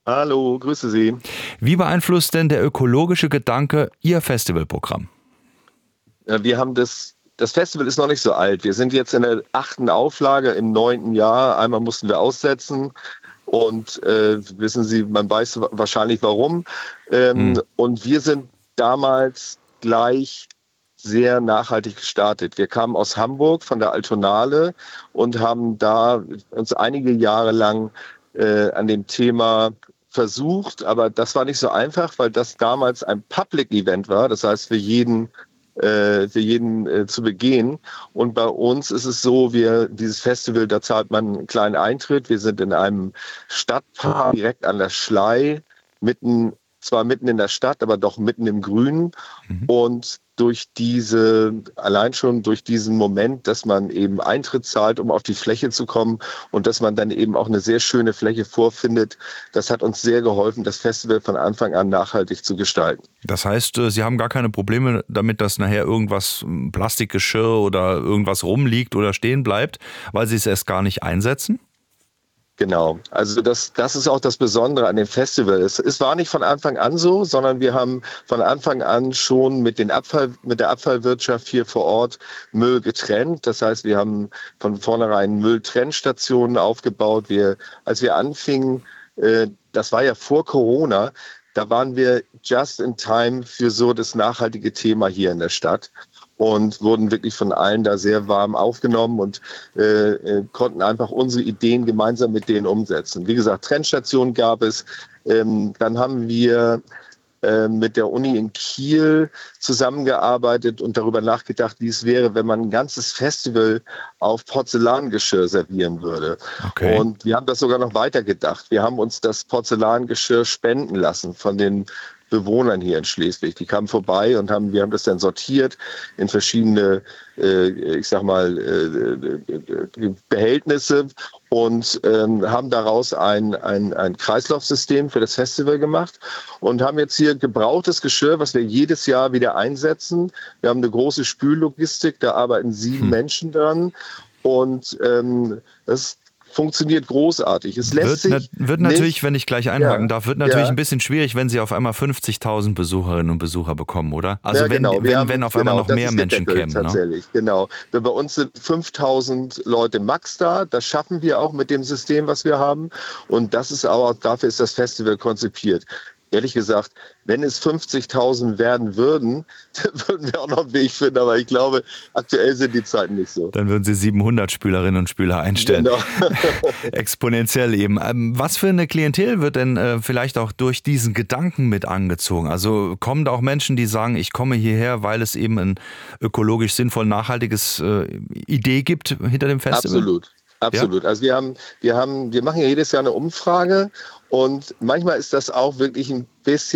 Hallo, grüße Sie. Wie beeinflusst denn der ökologische Gedanke Ihr Festivalprogramm? Wir haben das Festival ist noch nicht so alt. Wir sind jetzt in der 8. Auflage im 9. Jahr. Einmal mussten wir aussetzen und wissen Sie, man weiß wahrscheinlich warum. Hm. Und wir sind damals gleich sehr nachhaltig gestartet. Wir kamen aus Hamburg von der Altonale und haben da uns einige Jahre lang an dem Thema versucht, aber das war nicht so einfach, weil das damals ein Public Event war, das heißt für jeden zu begehen. Und bei uns ist es so, dieses Festival, da zahlt man einen kleinen Eintritt. Wir sind in einem Stadtpark direkt an der Schlei, zwar mitten in der Stadt, aber doch mitten im Grünen. Mhm. Und allein schon durch diesen Moment, dass man eben Eintritt zahlt, um auf die Fläche zu kommen und dass man dann eben auch eine sehr schöne Fläche vorfindet, das hat uns sehr geholfen, das Festival von Anfang an nachhaltig zu gestalten. Das heißt, Sie haben gar keine Probleme damit, dass nachher irgendwas, Plastikgeschirr oder irgendwas rumliegt oder stehen bleibt, weil Sie es erst gar nicht einsetzen? Genau, also das ist auch das Besondere an dem Festival. Es war nicht von Anfang an so, sondern wir haben von Anfang an schon mit der Abfallwirtschaft hier vor Ort Müll getrennt. Das heißt, wir haben von vornherein Mülltrennstationen aufgebaut. Als wir anfingen, das war ja vor Corona, da waren wir just in time für so das nachhaltige Thema hier in der Stadt und wurden wirklich von allen da sehr warm aufgenommen und konnten einfach unsere Ideen gemeinsam mit denen umsetzen. Wie gesagt, Trennstationen gab es. Dann haben wir mit der Uni in Kiel zusammengearbeitet und darüber nachgedacht, wie es wäre, wenn man ein ganzes Festival auf Porzellangeschirr servieren würde. Okay. Und wir haben das sogar noch weitergedacht. Wir haben uns das Porzellangeschirr spenden lassen von den Bewohnern hier in Schleswig. Die kamen vorbei und wir haben das dann sortiert in verschiedene, ich sag mal, Behältnisse und haben daraus ein Kreislaufsystem für das Festival gemacht und haben jetzt hier gebrauchtes Geschirr, was wir jedes Jahr wieder einsetzen. Wir haben eine große Spüllogistik, da arbeiten 7 Menschen dran und das funktioniert großartig. Es lässt sich Wird natürlich, nicht, wenn ich gleich einhaken ja, darf, wird natürlich ja. ein bisschen schwierig, wenn Sie auf einmal 50.000 Besucherinnen und Besucher bekommen, oder? Also Ja, wenn, genau. wenn auf einmal noch Das mehr ist Menschen gedeckelt kämen, ne? tatsächlich. Genau. Bei uns sind 5.000 Leute max da. Das schaffen wir auch mit dem System, was wir haben. Und dafür ist das Festival konzipiert. Ehrlich gesagt, wenn es 50.000 werden würden, dann würden wir auch noch einen Weg finden. Aber ich glaube, aktuell sind die Zeiten nicht so. Dann würden Sie 700 Spülerinnen und Spüler einstellen. Genau. Exponentiell eben. Was für eine Klientel wird denn vielleicht auch durch diesen Gedanken mit angezogen? Also kommen da auch Menschen, die sagen, ich komme hierher, weil es eben ein ökologisch sinnvoll nachhaltiges Idee gibt hinter dem Festival? Absolut. Ja? Absolut. Also wir machen ja jedes Jahr eine Umfrage und manchmal ist das auch wirklich ein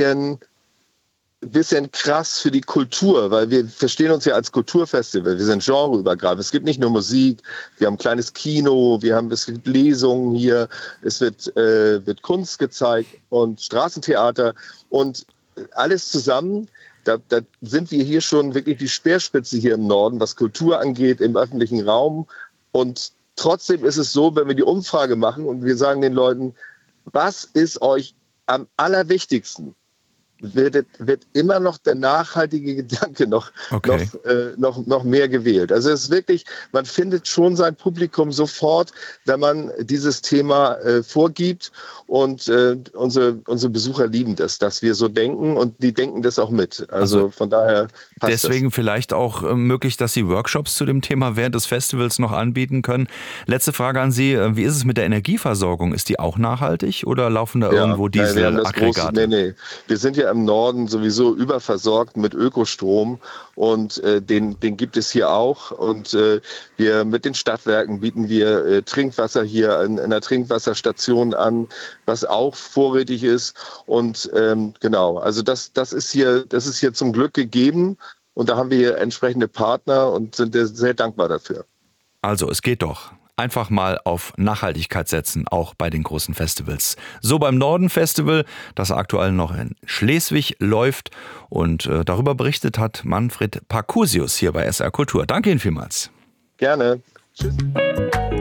bisschen krass für die Kultur, weil wir verstehen uns ja als Kulturfestival. Wir sind genreübergreifend. Es gibt nicht nur Musik, wir haben ein kleines Kino, es gibt Lesungen hier, es wird Kunst gezeigt und Straßentheater und alles zusammen. Da sind wir hier schon wirklich die Speerspitze hier im Norden, was Kultur angeht, im öffentlichen Raum. Und trotzdem ist es so, wenn wir die Umfrage machen und wir sagen den Leuten, was ist euch am allerwichtigsten? Wird immer noch der nachhaltige Gedanke Okay. noch mehr gewählt. Also es ist wirklich, man findet schon sein Publikum sofort, wenn man dieses Thema vorgibt und unsere Besucher lieben das, dass wir so denken und die denken das auch mit. Also von daher passt Deswegen das. vielleicht auch möglich, dass Sie Workshops zu dem Thema während des Festivals noch anbieten können. Letzte Frage an Sie, wie ist es mit der Energieversorgung? Ist die auch nachhaltig oder laufen da irgendwo Ja, wir haben Dieselaggregate? nee. Wir sind ja im Norden sowieso überversorgt mit Ökostrom und den gibt es hier auch. Und wir mit den Stadtwerken bieten wir Trinkwasser hier in einer Trinkwasserstation an, was auch vorrätig ist. Und genau, also das ist hier zum Glück gegeben. Und da haben wir hier entsprechende Partner und sind sehr dankbar dafür. Also, es geht doch. Einfach mal auf Nachhaltigkeit setzen, auch bei den großen Festivals. So beim Norden-Festival, das aktuell noch in Schleswig läuft. Und darüber berichtet hat Manfred Parkusius hier bei SR Kultur. Danke Ihnen vielmals. Gerne. Tschüss.